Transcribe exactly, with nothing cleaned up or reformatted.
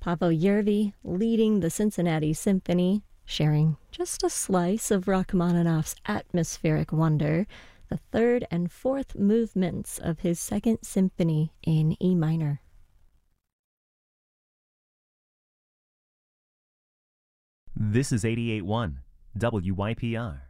Pavel Yervi leading the Cincinnati Symphony, sharing just a slice of Rachmaninoff's atmospheric wonder, the third and fourth movements of his Second Symphony in E minor. This is eighty-eight point one W Y P R.